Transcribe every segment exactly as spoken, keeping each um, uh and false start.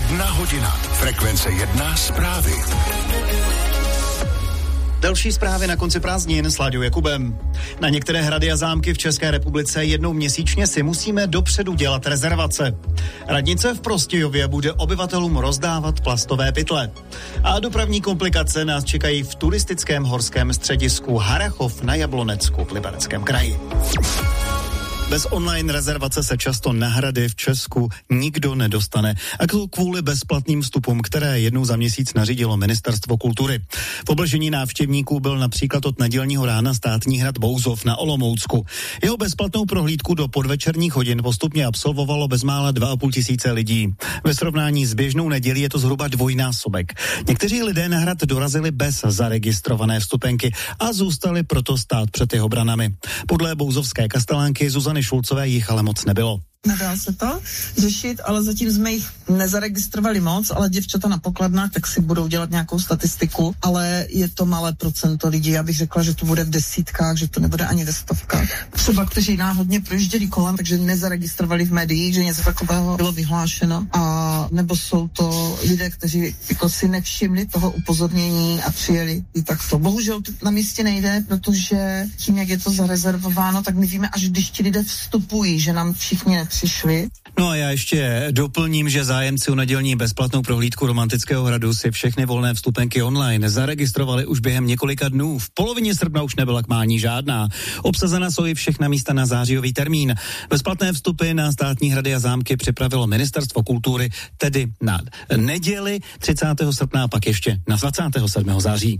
Jedna hodina. Frekvence jedna zprávy. Další zprávy na konci prázdnin s Láďou Jakubem. Na některé hrady a zámky v České republice jednou měsíčně si musíme dopředu dělat rezervace. Radnice v Prostějově bude obyvatelům rozdávat plastové pytle. A dopravní komplikace nás čekají v turistickém horském středisku Harrachov na Jablonecku v Libereckém kraji. Bez online rezervace se často na hrady v Česku nikdo nedostane. A to kvůli bezplatným vstupům, které jednou za měsíc nařídilo Ministerstvo kultury. V obležení návštěvníků byl například od nedělního rána státní hrad Bouzov na Olomoucku. Jeho bezplatnou prohlídku do podvečerních hodin postupně absolvovalo bezmála dva a půl tisíce lidí. Ve srovnání s běžnou nedělí je to zhruba dvojnásobek. Někteří lidé na hrad dorazili bez zaregistrované vstupenky a zůstali proto stát před jeho branami. Podle bouzovské kastelánky Zuzany Šulcové jich ale moc nebylo. Nedá se to řešit, ale zatím jsme jich nezaregistrovali moc, ale děvčata na pokladnách tak si budou dělat nějakou statistiku, ale je to malé procento lidí, já bych řekla, že to bude v desítkách, že to nebude ani ve stovkách. Třeba, kteří náhodně projížděli kolem, takže nezaregistrovali v médiích, že něco takového bylo vyhlášeno, a nebo jsou to lidé, kteří jako si nevšimli toho upozornění a přijeli i takto. Bohužel to na místě nejde, protože tím, jak je to zarezervováno, tak my víme, až když ti lidé vstupují, že nám všichni přišli. No a já ještě doplním, že zájemci o nedělní bezplatnou prohlídku Romantického hradu si všechny volné vstupenky online zaregistrovali už během několika dnů. V polovině srpna už nebyla k mání žádná. Obsazena jsou i všechna místa na zářijový termín. Bezplatné vstupy na státní hrady a zámky připravilo Ministerstvo kultury, tedy na neděli třicátého srpna a pak ještě na dvacátého sedmého září.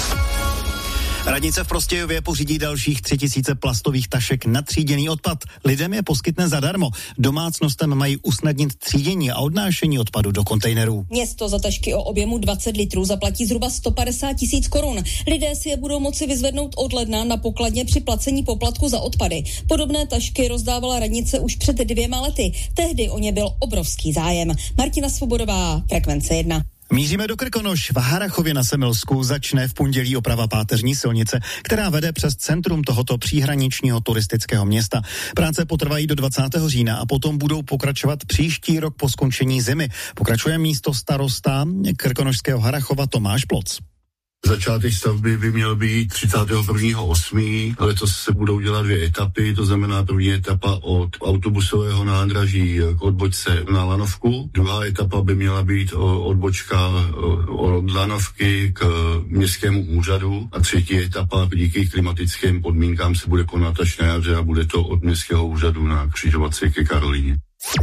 Radnice v Prostějově pořídí dalších tři tisíce plastových tašek na tříděný odpad. Lidem je poskytne zadarmo. Domácnostem mají usnadnit třídění a odnášení odpadu do kontejnerů. Město za tašky o objemu dvacet litrů zaplatí zhruba sto padesát tisíc korun. Lidé si je budou moci vyzvednout od ledna na pokladně při placení poplatku za odpady. Podobné tašky rozdávala radnice už před dvěma lety. Tehdy o ně byl obrovský zájem. Martina Svobodová, Frekvence jedna. Míříme do Krkonoš. V Harrachově na Semilsku začne v pondělí oprava páteřní silnice, která vede přes centrum tohoto příhraničního turistického města. Práce potrvají do dvacátého října a potom budou pokračovat příští rok po skončení zimy. Pokračuje místo starosta krkonošského Harrachova Tomáš Ploc. Začátek stavby by měl být třicátého prvního osmého Letos se budou dělat dvě etapy, to znamená první etapa od autobusového nádraží k odbočce na Lanovku. Druhá etapa by měla být odbočka od Lanovky k městskému úřadu a třetí etapa díky klimatickým podmínkám se bude konat až na jaře a bude to od městského úřadu na křižovatce ke Karolíně.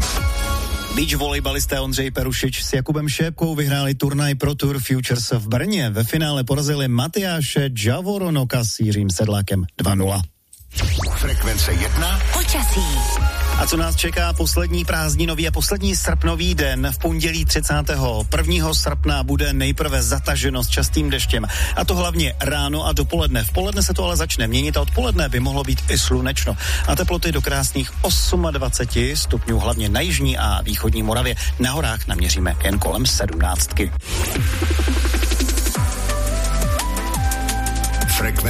Beach volejbalisté Ondřej Perušič s Jakubem Šépkou vyhráli turnaj Pro Tour Futures v Brně. Ve finále porazili Matyáše Javoronoka s Jiřím Sedlákem dva nula. Frekvence jedna. Počasí. A co nás čeká? Poslední prázdninový a poslední srpnový den. V pondělí třicátého prvního srpna bude nejprve zataženo s častým deštěm. A to hlavně ráno a dopoledne. V poledne se to ale začne měnit a odpoledne by mohlo být i slunečno. A teploty do krásných dvacet osm stupňů, hlavně na jižní a východní Moravě. Na horách naměříme jen kolem sedmnáctky. Frekvence